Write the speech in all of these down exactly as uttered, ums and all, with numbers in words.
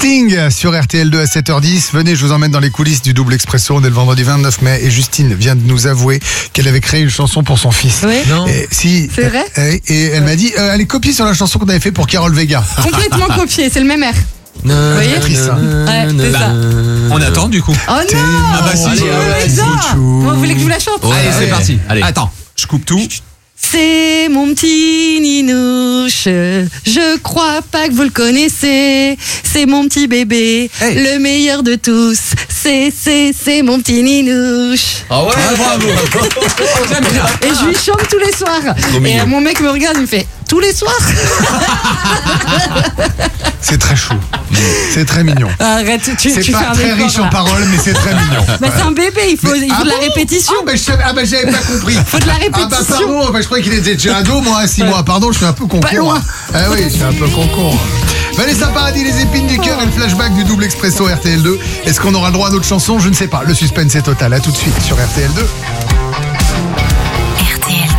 Sting sur R T L deux à sept heures dix. Venez, je vous emmène dans les coulisses du Double Expresso. On est le vendredi vingt-neuf mai et Justine vient de nous avouer qu'elle avait créé une chanson pour son fils. Oui. Non. Et, si, C'est vrai et, et elle m'a dit, euh, elle est copiée sur la chanson qu'on avait fait pour Carole Vega. Complètement copié, c'est le même air. Vous voyez Triste, hein. Ouais, c'est ça. On attend du coup. Oh non Ah bah si. Allez, Allez, ouais, vas-y, non. chou. Vous voulez que je vous la chante Allez, c'est Ouais. parti. Allez. Attends, je coupe tout. C'est mon petit Ninouche, je crois pas que vous le connaissez. C'est mon petit bébé, Hey. le meilleur de tous. C'est, c'est, c'est mon petit Ninouche. Ah ouais, bravo. J'aime bien. Et je lui chante tous les soirs. Trop Et mignon. euh, mon mec me regarde, il me fait tous les soirs. C'est très chou. C'est très mignon. Arrête, tu, C'est tu fais pas un très effort, riche en là. paroles, mais c'est très mignon. Bah, c'est un bébé, il faut, il faut Ah de la bon répétition. Ah bah, je savais- ah bah, j'avais pas compris. Faut de la Ah bah répétition. pardon, bah, je croyais qu'il était déjà ado, moi, à six mois. Pardon, je suis un peu con. Pas loin. Ah oui, je suis un peu con. Vanessa Paradis, les épines du cœur et le flashback du Double Expresso R T L deux. Est-ce qu'on aura le droit à d'autres chansons? Je ne sais pas. Le suspense est total. À tout de suite sur R T L deux. R T L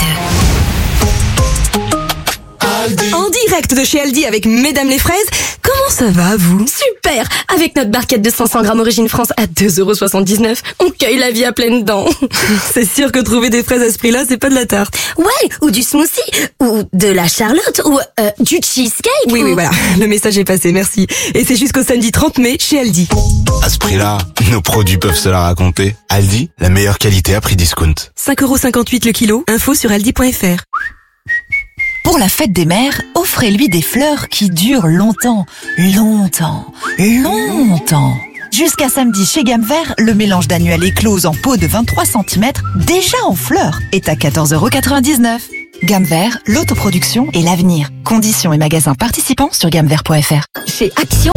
deux. En direct de chez Aldi avec Mesdames les Fraises. Comment ça va, vous? Super! Avec notre barquette de cinq cents grammes Origine France à deux euros soixante-dix-neuf, on cueille la vie à pleines dents. C'est sûr que trouver des fraises à ce prix-là, c'est pas de la tarte. Ouais, ou du smoothie, ou de la charlotte, ou euh, du cheesecake. Oui, ou... oui, voilà. Le message est passé, merci. Et c'est jusqu'au samedi trente mai chez Aldi. À ce prix-là, nos produits peuvent se la raconter. Aldi, la meilleure qualité à prix discount. cinq euros cinquante-huit le kilo. Info sur aldi point f r. Pour la fête des mères, offrez-lui des fleurs qui durent longtemps, longtemps, longtemps. Jusqu'à samedi chez Gamme Vert, le mélange d'annuel éclose en pot de vingt-trois centimètres, déjà en fleurs, est à quatorze euros quatre-vingt-dix-neuf. Gamme Vert, l'autoproduction et l'avenir. Conditions et magasins participants sur gamme vert point f r. Chez Action,